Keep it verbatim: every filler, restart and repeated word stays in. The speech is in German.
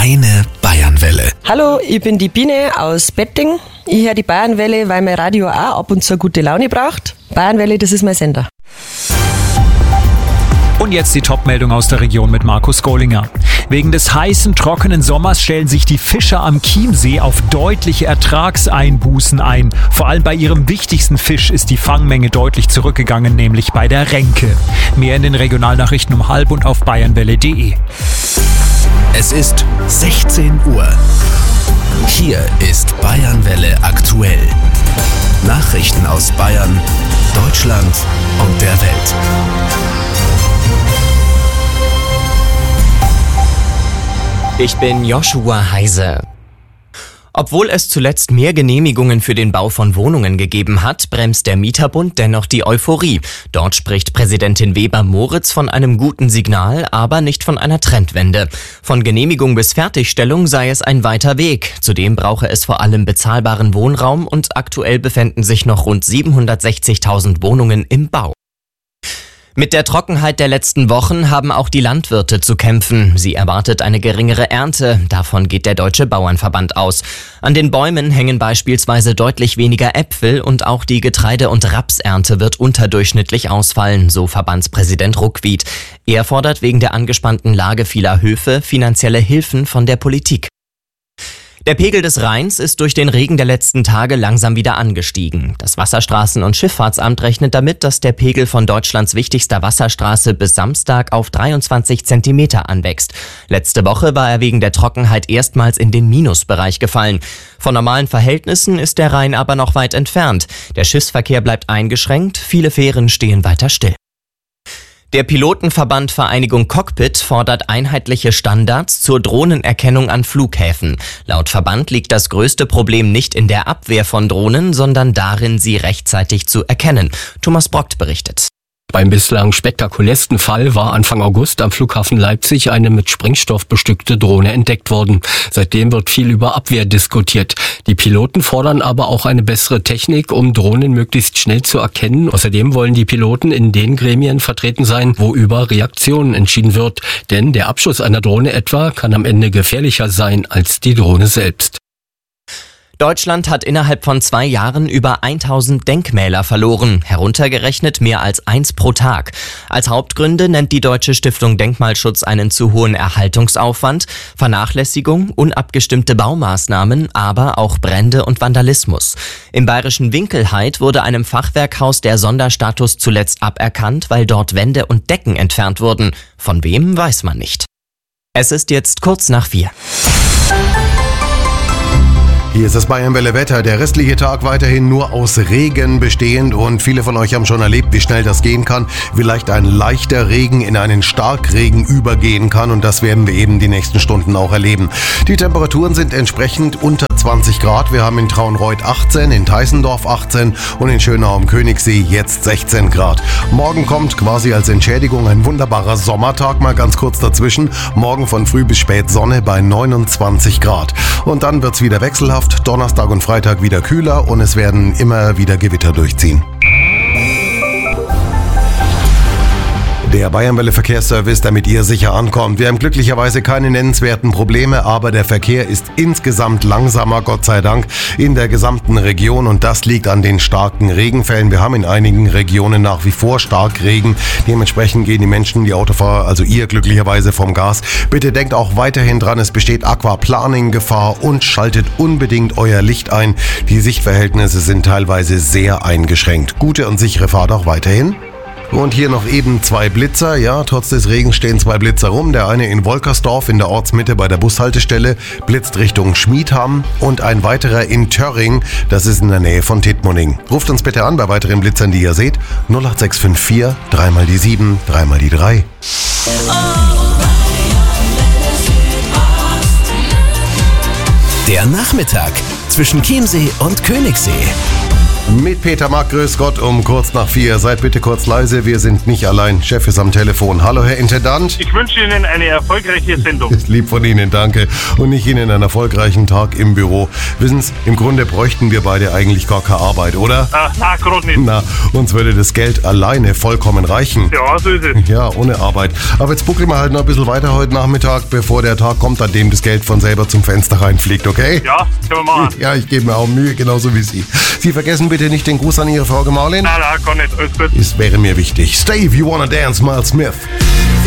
Deine Bayernwelle. Hallo, ich bin die Biene aus Betting. Ich höre die Bayernwelle, weil mein Radio auch ab und zu gute Laune braucht. Bayernwelle, das ist mein Sender. Und jetzt die Top-Meldung aus der Region mit Markus Gollinger. Wegen des heißen, trockenen Sommers stellen sich die Fischer am Chiemsee auf deutliche Ertragseinbußen ein. Vor allem bei ihrem wichtigsten Fisch ist die Fangmenge deutlich zurückgegangen, nämlich bei der Renke. Mehr in den Regionalnachrichten um halb und auf bayernwelle punkt de. Es ist sechzehn Uhr. Hier ist Bayernwelle aktuell. Nachrichten aus Bayern, Deutschland und der Welt. Ich bin Joshua Heise. Obwohl es zuletzt mehr Genehmigungen für den Bau von Wohnungen gegeben hat, bremst der Mieterbund dennoch die Euphorie. Dort spricht Präsidentin Weber-Moritz von einem guten Signal, aber nicht von einer Trendwende. Von Genehmigung bis Fertigstellung sei es ein weiter Weg. Zudem brauche es vor allem bezahlbaren Wohnraum und aktuell befänden sich noch rund siebenhundertsechzigtausend Wohnungen im Bau. Mit der Trockenheit der letzten Wochen haben auch die Landwirte zu kämpfen. Sie erwartet eine geringere Ernte. Davon geht der Deutsche Bauernverband aus. An den Bäumen hängen beispielsweise deutlich weniger Äpfel und auch die Getreide- und Rapsernte wird unterdurchschnittlich ausfallen, so Verbandspräsident Ruckwied. Er fordert wegen der angespannten Lage vieler Höfe finanzielle Hilfen von der Politik. Der Pegel des Rheins ist durch den Regen der letzten Tage langsam wieder angestiegen. Das Wasserstraßen- und Schifffahrtsamt rechnet damit, dass der Pegel von Deutschlands wichtigster Wasserstraße bis Samstag auf dreiundzwanzig Zentimeter anwächst. Letzte Woche war er wegen der Trockenheit erstmals in den Minusbereich gefallen. Von normalen Verhältnissen ist der Rhein aber noch weit entfernt. Der Schiffsverkehr bleibt eingeschränkt, viele Fähren stehen weiter still. Der Pilotenverband Vereinigung Cockpit fordert einheitliche Standards zur Drohnenerkennung an Flughäfen. Laut Verband liegt das größte Problem nicht in der Abwehr von Drohnen, sondern darin, sie rechtzeitig zu erkennen. Thomas Brockt berichtet. Beim bislang spektakulärsten Fall war Anfang August am Flughafen Leipzig eine mit Sprengstoff bestückte Drohne entdeckt worden. Seitdem wird viel über Abwehr diskutiert. Die Piloten fordern aber auch eine bessere Technik, um Drohnen möglichst schnell zu erkennen. Außerdem wollen die Piloten in den Gremien vertreten sein, wo über Reaktionen entschieden wird. Denn der Abschuss einer Drohne etwa kann am Ende gefährlicher sein als die Drohne selbst. Deutschland hat innerhalb von zwei Jahren über tausend Denkmäler verloren, heruntergerechnet mehr als eins pro Tag. Als Hauptgründe nennt die Deutsche Stiftung Denkmalschutz einen zu hohen Erhaltungsaufwand, Vernachlässigung, unabgestimmte Baumaßnahmen, aber auch Brände und Vandalismus. Im bayerischen Winkelhaid wurde einem Fachwerkhaus der Sonderstatus zuletzt aberkannt, weil dort Wände und Decken entfernt wurden. Von wem, weiß man nicht. Es ist jetzt kurz nach vier. Hier ist das Bayernwelle Wetter. Der restliche Tag weiterhin nur aus Regen bestehend und viele von euch haben schon erlebt, wie schnell das gehen kann. Vielleicht ein leichter Regen in einen Starkregen übergehen kann und das werden wir eben die nächsten Stunden auch erleben. Die Temperaturen sind entsprechend unter zwanzig Grad. Wir haben in Traunreut achtzehn, in Teissendorf achtzehn und in Schönau am Königssee jetzt sechzehn Grad. Morgen kommt quasi als Entschädigung ein wunderbarer Sommertag, mal ganz kurz dazwischen. Morgen von früh bis spät Sonne bei neunundzwanzig Grad. Und dann wird's wieder wechselhaft. Donnerstag und Freitag wieder kühler und es werden immer wieder Gewitter durchziehen. Der Bayernwelle Verkehrsservice, damit ihr sicher ankommt. Wir haben glücklicherweise keine nennenswerten Probleme, aber der Verkehr ist insgesamt langsamer, Gott sei Dank, in der gesamten Region und das liegt an den starken Regenfällen. Wir haben in einigen Regionen nach wie vor Starkregen. Dementsprechend gehen die Menschen, die Autofahrer, also ihr glücklicherweise vom Gas. Bitte denkt auch weiterhin dran, es besteht Aquaplaning-Gefahr und schaltet unbedingt euer Licht ein. Die Sichtverhältnisse sind teilweise sehr eingeschränkt. Gute und sichere Fahrt auch weiterhin. Und hier noch eben zwei Blitzer. Ja, trotz des Regens stehen zwei Blitzer rum. Der eine in Wolkersdorf in der Ortsmitte bei der Bushaltestelle, blitzt Richtung Schmiedham. Und ein weiterer in Törring, das ist in der Nähe von Tittmoning. Ruft uns bitte an bei weiteren Blitzern, die ihr seht. null acht sechs fünf vier, drei mal die sieben, drei mal die drei. Der Nachmittag zwischen Chiemsee und Königssee. Mit Peter Mack, grüß Gott, um kurz nach vier. Seid bitte kurz leise, wir sind nicht allein. Chef ist am Telefon. Hallo, Herr Intendant. Ich wünsche Ihnen eine erfolgreiche Sendung. Ist lieb von Ihnen, danke. Und ich Ihnen einen erfolgreichen Tag im Büro. Wissen Sie, im Grunde bräuchten wir beide eigentlich gar keine Arbeit, oder? Ach, na, gerade nicht. Na, uns würde das Geld alleine vollkommen reichen. Ja, so ist es. Ja, ohne Arbeit. Aber jetzt buckeln wir halt noch ein bisschen weiter heute Nachmittag, bevor der Tag kommt, an dem das Geld von selber zum Fenster reinfliegt, okay? Ja, können wir machen. Ja, ich gebe mir auch Mühe, genauso wie Sie. Sie vergessen bitte nicht den Gruß an Ihre Frau Gemahlin. Nein, nein, gar nicht. Alles gut. Es wäre mir wichtig. Stay if you wanna dance, Miles Smith.